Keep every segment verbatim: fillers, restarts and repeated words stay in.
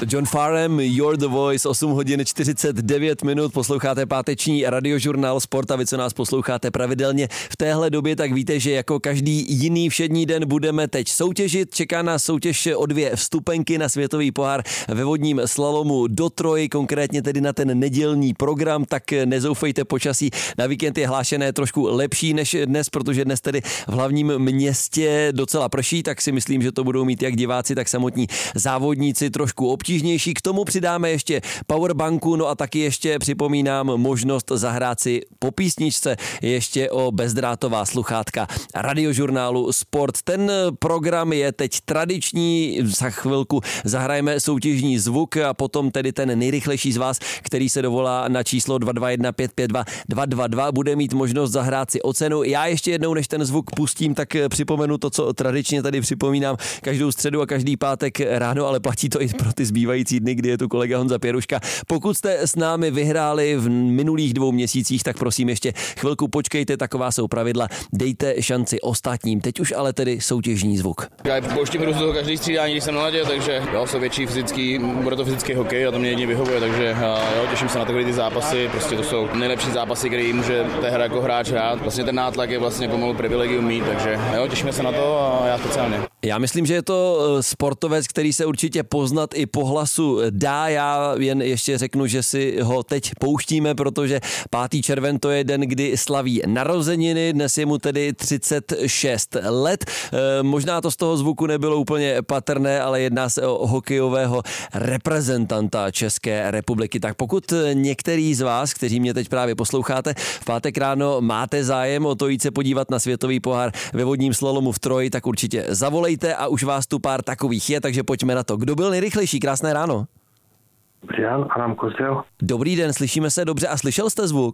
John Farnham, You're the Voice, osm hodin čtyřicet devět minut, posloucháte páteční radiožurnál Sport a vy, co nás posloucháte pravidelně v téhle době, tak víte, že jako každý jiný všední den budeme teď soutěžit. Čeká nás soutěž o dvě vstupenky na světový pohár ve vodním slalomu do Troji, konkrétně tedy na ten nedělní program, tak nezoufejte, počasí na víkend je hlášené trošku lepší než dnes, protože dnes tedy v hlavním městě docela prší, tak si myslím, že to budou mít jak diváci, tak samotní závodníci trošku obtížnější. K tomu přidáme ještě powerbanku, no a taky ještě připomínám možnost zahrát si po písničce ještě o bezdrátová sluchátka radiožurnálu Sport. Ten program je teď tradiční, za chvilku zahrajeme soutěžní zvuk a potom tedy ten nejrychlejší z vás, který se dovolá na číslo dva dva jedna pět pět dva dva dva dva, bude mít možnost zahrát si o cenu. Já ještě jednou, než ten zvuk pustím, tak připomenu to, co tradičně tady připomínám každou středu a každý pátek ráno, ale platí to i pro ty zbývající dny, kdy je tu kolega Honza Pěruška. Pokud jste s námi vyhráli v minulých dvou měsících, tak prosím ještě chvilku počkejte, taková jsou pravidla, dejte šanci ostatním. Teď už ale tedy soutěžní zvuk. Já pouštím hru z toho každý střídání, když jsem na ledě, takže jo, jsou větší fyzický, bude to fyzický hokej a to mě jedině vyhovuje, takže jo, těším se na takové ty zápasy, prostě to jsou nejlepší zápasy, které může té hra jako hráč hrát. Vlastně ten nátlak je vlastně pomalu privilegium mít, takže jo, těšíme se na to a já speciálně. Já myslím, že je to sportovec, který se určitě poznat i po hlasu dá. Já jen ještě řeknu, že si ho teď pouštíme, protože pátý červen to je den, kdy slaví narozeniny, dnes je mu tedy třicet šest let. E, možná to z toho zvuku nebylo úplně patrné, ale jedná se o hokejového reprezentanta České republiky. Tak pokud některý z vás, kteří mě teď právě posloucháte, v pátek ráno máte zájem o to jít se podívat na světový pohár ve vodním slalomu v Troji, tak určitě zavolejte a už vás tu pár takových je, takže pojďme na to. Kdo byl nejrychlejší? Krásné ráno. Dobrý den, Adam Kozel. Dobrý den, slyšíme se dobře a slyšel jste zvuk?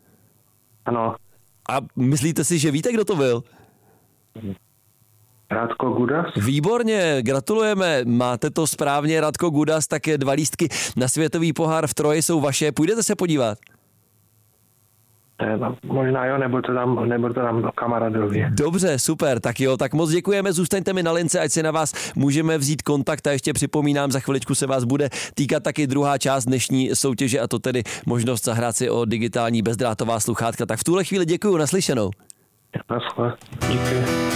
Ano. A myslíte si, že víte, kdo to byl? Radko Gudas. Výborně, gratulujeme, máte to správně, Radko Gudas, tak dva lístky na světový pohár v Troji jsou vaše, půjdete se podívat? Možná jo, nebo to dám, nebo to dám kamarádovi. Dobře, super, tak jo, tak moc děkujeme, zůstaňte mi na lince, ať si na vás můžeme vzít kontakt a ještě připomínám, za chviličku se vás bude týkat taky druhá část dnešní soutěže a to tedy možnost zahrát si o digitální bezdrátová sluchátka. Tak v tuhle chvíli děkuju, naslyšenou. Naschle, díky.